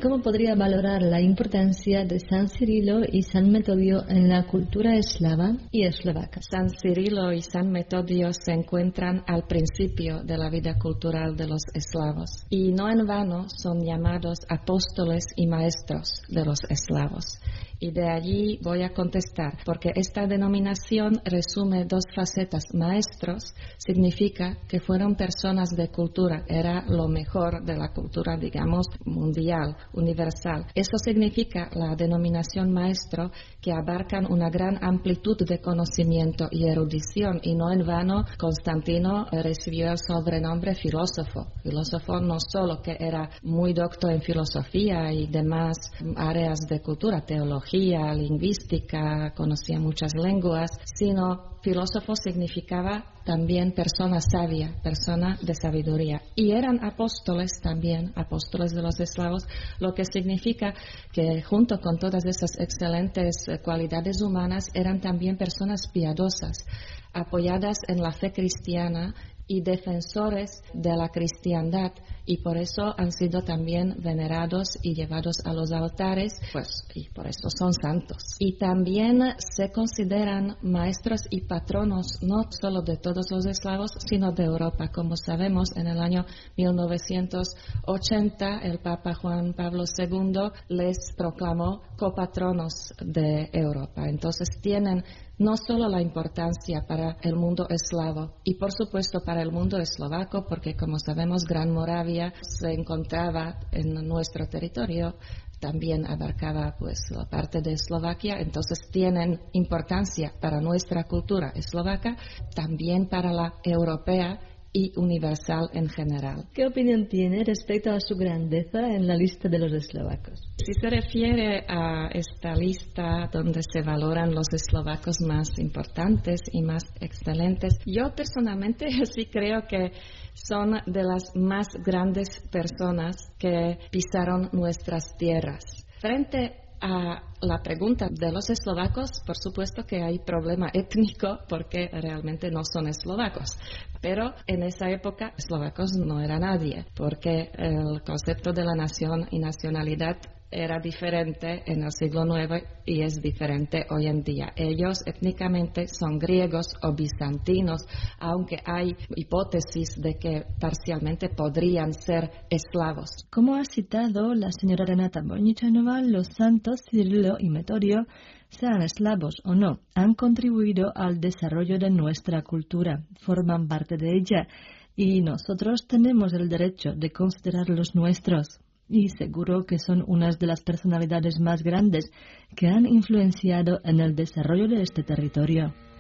¿Cómo podría valorar la importancia de San Cirilo y San Metodio en la cultura eslava y eslovaca? San Cirilo y San Metodio se encuentran al principio de la vida cultural de los eslavos y no en vano son llamados apóstoles y maestros de los eslavos. Y de allí voy a contestar, porque esta denominación resume dos facetas. Maestros significa que fueron personas de cultura, era lo mejor de la cultura, digamos, mundial, universal. Eso significa la denominación maestro, que abarcan una gran amplitud de conocimiento y erudición, y no en vano Constantino recibió el sobrenombre filósofo. Filósofo no solo que era muy docto en filosofía y demás áreas de cultura, teología, lingüística, conocía muchas lenguas, sino filósofo significaba también persona sabia, persona de sabiduría. Y eran apóstoles también, apóstoles de los eslavos, lo que significa que junto con todas esas excelentes cualidades humanas eran también personas piadosas, apoyadas en la fe cristiana y defensores de la cristiandad, y por eso han sido también venerados y llevados a los altares, y por eso son santos. Y también se consideran maestros y patronos no solo de todos los eslavos, sino de Europa. Como sabemos, en el año 1980 el Papa Juan Pablo II les proclamó copatronos de Europa. Entonces tienen no solo la importancia para el mundo eslavo y por supuesto para el mundo eslovaco, porque como sabemos Gran Moravia se encontraba en nuestro territorio, también abarcaba la parte de Eslovaquia, entonces tienen importancia para nuestra cultura eslovaca, también para la europea y universal en general. ¿Qué opinión tiene respecto a su grandeza en la lista de los eslovacos? Si se refiere a esta lista donde se valoran los eslovacos más importantes y más excelentes, yo personalmente sí creo que son de las más grandes personas que pisaron nuestras tierras. Frente a la pregunta de los eslovacos, por supuesto que hay problema étnico porque realmente no son eslovacos. Pero en esa época eslovacos no era nadie, porque el concepto de la nación y nacionalidad era diferente en el siglo IX y es diferente hoy en día. Ellos étnicamente son griegos o bizantinos, aunque hay hipótesis de que parcialmente podrían ser eslavos. Como ha citado la señora Renata Bojnichanova, los santos Cirilo y Metodio, sean eslavos o no, han contribuido al desarrollo de nuestra cultura, forman parte de ella y nosotros tenemos el derecho de considerarlos nuestros. Y seguro que son unas de las personalidades más grandes que han influenciado en el desarrollo de este territorio.